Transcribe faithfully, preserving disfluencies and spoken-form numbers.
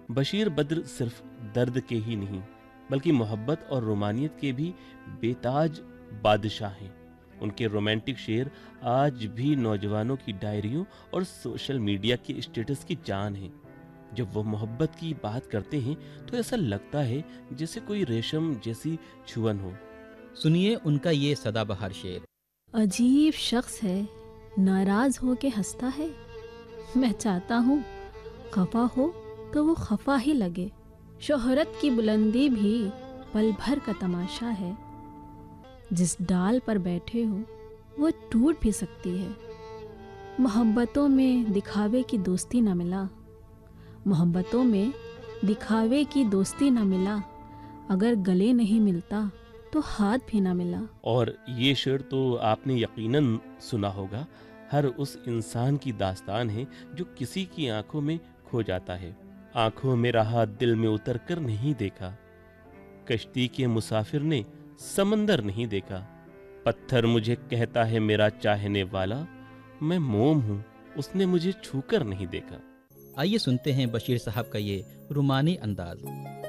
بشیر بدر صرف درد کے ہی نہیں بلکہ محبت اور رومانیت کے بھی بےتاج بادشاہ ہیں۔ ان کے رومانٹک شعر آج بھی نوجوانوں کی ڈائریوں اور سوشل میڈیا کے اسٹیٹس کی جان ہیں۔ جب وہ محبت کی بات کرتے ہیں تو ایسا لگتا ہے جیسے کوئی ریشم جیسی چھون ہو۔ سنیے ان کا یہ سدا بہار شعر۔ عجیب شخص ہے، ناراض ہو کے ہنستا ہے، میں چاہتا ہوں خفا ہو تو وہ خفا ہی لگے۔ شہرت کی بلندی بھی پل بھر کا تماشا ہے، جس ڈال پر بیٹھے ہو وہ ٹوٹ بھی سکتی ہے۔ محبتوں میں دکھاوے کی دوستی نہ ملا، محبتوں میں دکھاوے کی دوستی نہ ملا، اگر گلے نہیں ملتا تو ہاتھ بھی نہ ملا۔ اور یہ شعر تو آپ نے یقیناً سنا ہوگا، ہر اس انسان کی داستان ہے جو کسی کی آنکھوں میں کھو جاتا ہے۔ آنکھوں میں رہا دل میں اتر کر نہیں دیکھا، کشتی کے مسافر نے سمندر نہیں دیکھا، پتھر مجھے کہتا ہے میرا چاہنے والا، میں موم ہوں اس نے مجھے چھو کر نہیں دیکھا۔ آئیے سنتے ہیں بشیر صاحب کا یہ رومانی انداز۔